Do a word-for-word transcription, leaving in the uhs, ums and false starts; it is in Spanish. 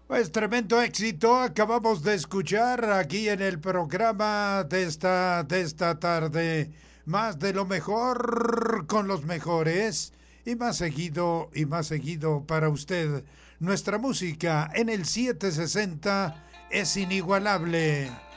Pues tremendo éxito acabamos de escuchar aquí en el programa de esta, de esta tarde. Más de lo mejor con los mejores y más seguido y más seguido para usted. Nuestra música en el setecientos sesenta es inigualable.